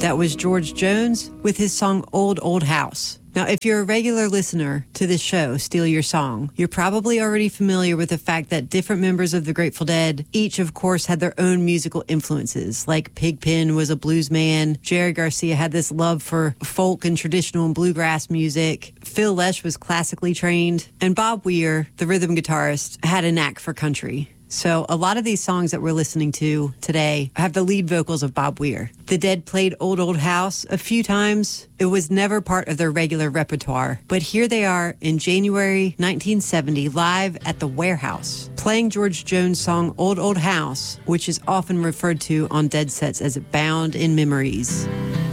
That was George Jones with his song Old Old House. Now, if you're a regular listener to this show, Steal Your Song, you're probably already familiar with the fact that different members of the Grateful Dead each, of course, had their own musical influences. Like Pigpen was a blues man, Jerry Garcia had this love for folk and traditional and bluegrass music, Phil Lesh was classically trained, and Bob Weir, the rhythm guitarist, had a knack for country. So a lot of these songs that we're listening to today have the lead vocals of Bob Weir. The Dead played Old Old House a few times. It was never part of their regular repertoire. But here they are in January 1970, live at the Warehouse, playing George Jones' song Old Old House, which is often referred to on Dead sets as Bound in Memories.